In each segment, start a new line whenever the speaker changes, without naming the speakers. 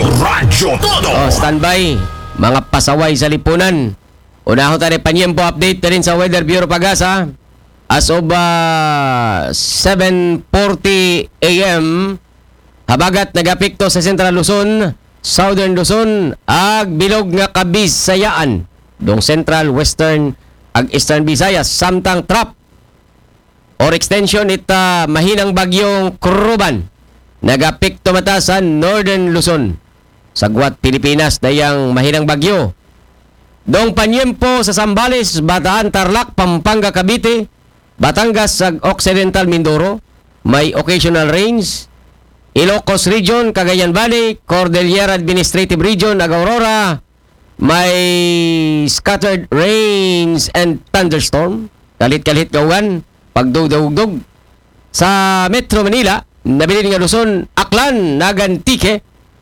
Radyo Todo.
Standby. Mga pasaway sa lipunan. Unahon tayo panyempo update na rin sa Weather Bureau Pag-asa. As of 7:40 a.m. habagat nagapikto sa Central Luzon, Southern Luzon, ag bilog nga Kabisayaan. Dong Central, Western, ag Eastern Visayas, samtang trap or extension ita mahinang bagyong Kruban. Nagapikto mata sa Northern Luzon. Sagwat Pilipinas dayang mahinang bagyo. Dong panyempo sa Zambales, Bataan, Tarlac, Pampanga, Cavite, Batangas sa Occidental Mindoro, may occasional rains. Ilocos Region, Cagayan Valley, Cordillera Administrative Region, Aurora, may scattered rains and thunderstorm. Kalit-kalit gawan, pagdugdug-dug. Sa Metro Manila, nabilin nga Luzon, Aklan, Nagantique.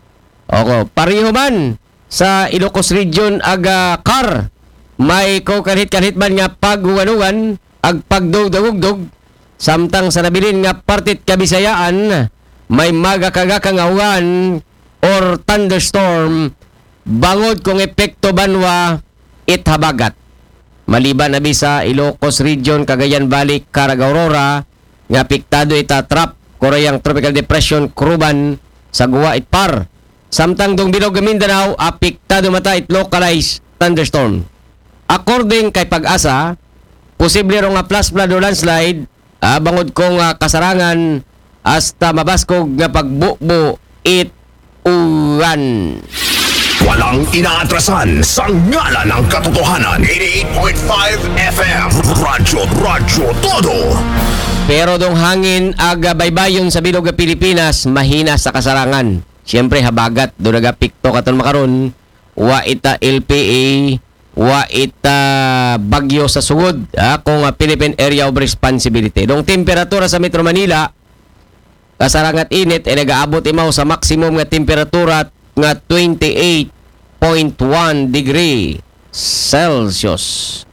Pareho man sa Ilocos Region, Car, may kalit-kalit man nga pag-uwan-uwan, ag pagdugdug-dug. Samtang sa nabilin nga partit Kabisayaan, may magakagakang awan or thunderstorm bangod kung epekto banwa ithabagat. Maliban na bisa Ilocos Region, Cagayan Valley, Aurora, nga apektado ita trap Koreang Tropical Depression Kruban sa Guwa Itpar. Samtang dong bilog Mindanao, apektado mata it localized thunderstorm. According kay Pag-asa, posible ro nga flash flood o landslide bangod kong kasarangan hasta mabaskog nga pagbubo it uwan.
Walang inaatrasan sa ngala ng katotohanan. 88.5 FM Radyo Todo.
Pero dong hangin aga baybayon sa bilog nga Pilipinas mahina sa kasarangan. Siyempre habagat do nagapikto katon makaron wa ita LPA, wa ita bagyo sa sugod kung Philippine Area of Responsibility. Dong temperatura sa Metro Manila kasarangat init ay nagaabot imaw sa maximum nga temperatura nga 28.1 degree Celsius.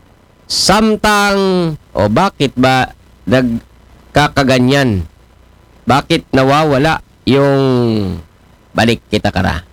Samtang bakit ba nagkakaganyan? Bakit nawawala yung balik kita kara?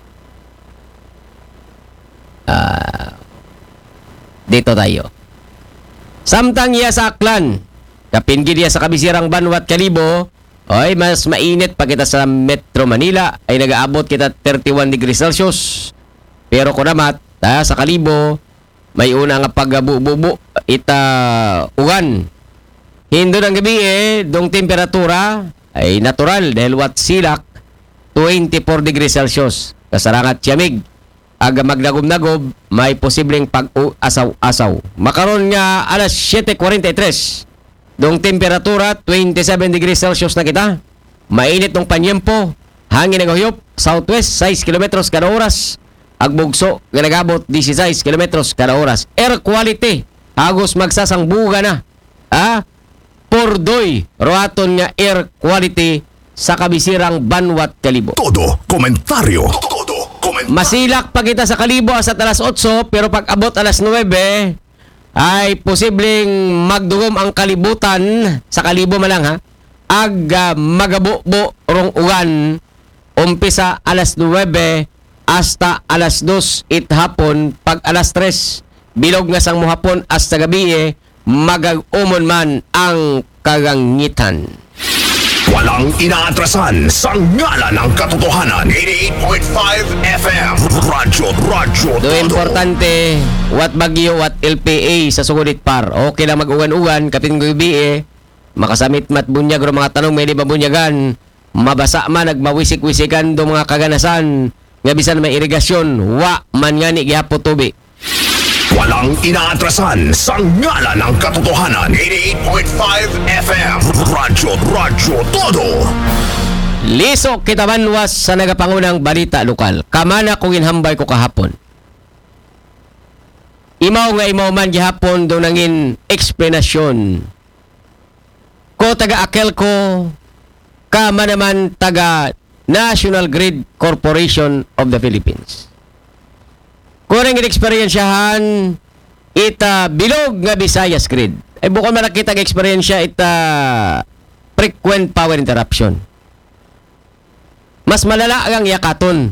Dito tayo. Samtang iya sa Aklan, kapingid iya sa kabisirang Banwat Kalibo, oy, mas mainit pa kita sa Metro Manila ay nagaabot kita 31 degrees Celsius. Pero kung namat, sa Kalibo, may una nga pagbububo ita uwan. Hindo ng gabi dong temperatura ay natural dahil wat silak 24 degrees Celsius. Kasarangat tiyamig. Aga magdagom-dagob, may posibleng pag-asaw-asaw. Makaroon nga alas 7:43. Dong temperatura 27 degrees Celsius na kita. Mainit ng panyempo. Hangin nagahuyop southwest 6 kilometros kada oras. Agbugso nga nagabot 16 kilometros kada oras. Air quality agos magsasangbuga na. Pordoy roaton nga air quality sa kabisirang Banwat Kalibo.
Todo komentaryo.
Masilak pa kita sa Kalibo sa alas 8 pero pag abot alas 9 ay posibleng magdugom ang kalibutan sa Kalibo malang magabubo rong uwan umpisa alas 9 hasta alas 2 hapon. Pag alas 3 bilog nga sang muhapon hasta gabi magag-umon man ang kagangitan.
Walang inaatrasan sa ngala ng katotohanan. 88.5 FM Radyo
Do
Todo.
importante wat bagyo wat LPA sa sugod par. Okay lang mag-uwan-uwan kapin gabi makasamit mat bunyag ro mga tanong may di babunyagan. Mabasa man nagmawisik-wisikan do mga kaganasan nga bisan may irigasyon wa man ngani gihapon tubi.
Walang inaatrasan sa ngala ng katotohanan. 88.5 FM Radyo Todo.
Lisok kita banwas sa nagapangunang balita lokal. Kamana kung inhambay ko kahapon. Imaw man gihapon do nangin eksplanasyon. Ko taga Akelco, kama naman taga National Grid Corporation of the Philippines. Kurang in-experiensyahan ita bilog nga Visayas Grid. Ay bukod man nakita ng eksperyensya ita frequent power interruption. Mas malala ang yakaton